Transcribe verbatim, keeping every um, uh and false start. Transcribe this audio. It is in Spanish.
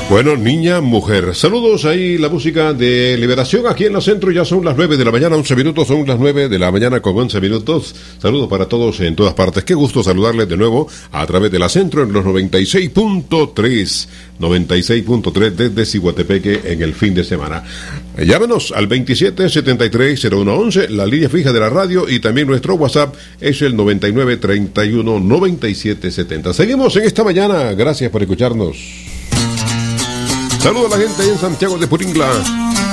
Bueno, niña, mujer. Saludos ahí, la música de Liberación aquí en la Centro. Ya son las nueve de la mañana, once minutos. Son las nueve de la mañana con once minutos. Saludos para todos en todas partes. Qué gusto saludarles de nuevo a través de la Centro en los noventa y seis punto tres. noventa y seis punto tres desde Ciguatepeque en el fin de semana. Llámenos al veintisiete setenta y tres cero uno once, la línea fija de la radio, y también nuestro WhatsApp es el noventa y nueve treinta y uno noventa y siete setenta. Seguimos en esta mañana. Gracias por escucharnos. Saludos a la gente ahí en Santiago de Puringla.